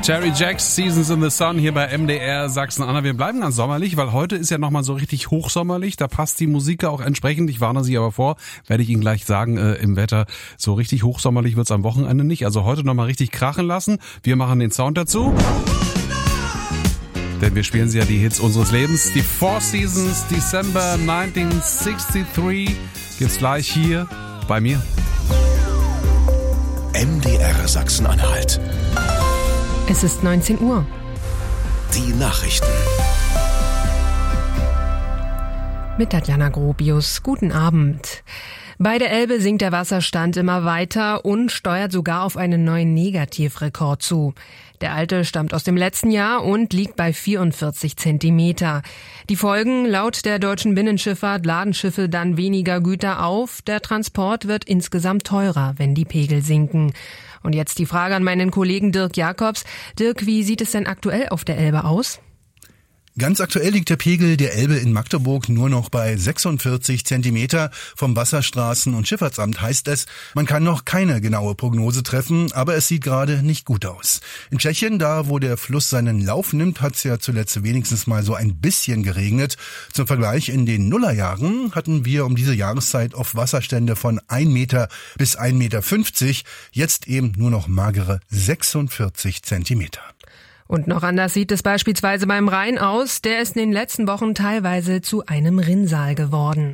Terry Jacks, Seasons in the Sun hier bei MDR Sachsen-Anhalt. Wir bleiben ganz sommerlich, weil heute ist ja nochmal so richtig hochsommerlich. Da passt die Musik auch entsprechend. Ich warne Sie aber vor, werde ich Ihnen gleich sagen, im Wetter. So richtig hochsommerlich wird's am Wochenende nicht. Also heute nochmal richtig krachen lassen. Wir machen den Sound dazu. Denn wir spielen Sie ja die Hits unseres Lebens. Die Four Seasons, December 1963. Gibt's gleich hier bei mir. MDR Sachsen-Anhalt. Es ist 19 Uhr. Die Nachrichten. Mit Tatjana Grobius. Guten Abend. Bei der Elbe sinkt der Wasserstand immer weiter und steuert sogar auf einen neuen Negativrekord zu. Der alte stammt aus dem letzten Jahr und liegt bei 44 Zentimeter. Die Folgen: laut der deutschen Binnenschifffahrt laden Schiffe dann weniger Güter auf. Der Transport wird insgesamt teurer, wenn die Pegel sinken. Und jetzt die Frage an meinen Kollegen Dirk Jakobs. Dirk, wie sieht es denn aktuell auf der Elbe aus? Ganz aktuell liegt der Pegel der Elbe in Magdeburg nur noch bei 46 Zentimeter. Vom Wasserstraßen- und Schifffahrtsamt heißt es, man kann noch keine genaue Prognose treffen, aber es sieht gerade nicht gut aus. In Tschechien, da wo der Fluss seinen Lauf nimmt, hat es ja zuletzt wenigstens mal so ein bisschen geregnet. Zum Vergleich, in den Nullerjahren hatten wir um diese Jahreszeit oft Wasserstände von 1 Meter bis 1,50 Meter. Jetzt eben nur noch magere 46 Zentimeter. Und noch anders sieht es beispielsweise beim Rhein aus. Der ist in den letzten Wochen teilweise zu einem Rinnsal geworden.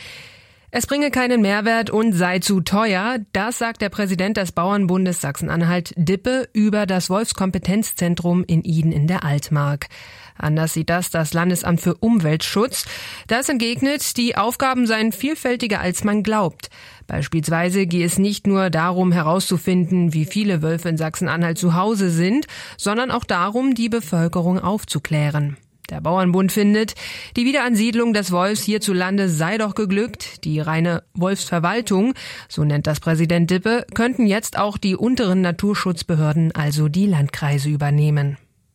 Es bringe keinen Mehrwert und sei zu teuer. Das sagt der Präsident des Bauernbundes Sachsen-Anhalt, Dippe, über das Wolfskompetenzzentrum in Iden in der Altmark. Anders sieht das Landesamt für Umweltschutz. Das entgegnet, die Aufgaben seien vielfältiger, als man glaubt. Beispielsweise gehe es nicht nur darum, herauszufinden, wie viele Wölfe in Sachsen-Anhalt zu Hause sind, sondern auch darum, die Bevölkerung aufzuklären. Der Bauernbund findet, die Wiederansiedlung des Wolfs hierzulande sei doch geglückt. Die reine Wolfsverwaltung, so nennt das Präsident Dippe, könnten jetzt auch die unteren Naturschutzbehörden, also die Landkreise, übernehmen.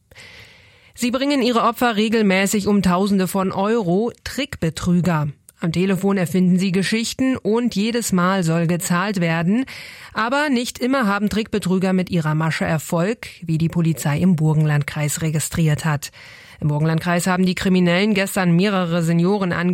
Sie bringen ihre Opfer regelmäßig um Tausende von Euro, Trickbetrüger. Am Telefon erfinden sie Geschichten und jedes Mal soll gezahlt werden. Aber nicht immer haben Trickbetrüger mit ihrer Masche Erfolg, wie die Polizei im Burgenlandkreis registriert hat. Im Burgenlandkreis haben die Kriminellen gestern mehrere Senioren angerufen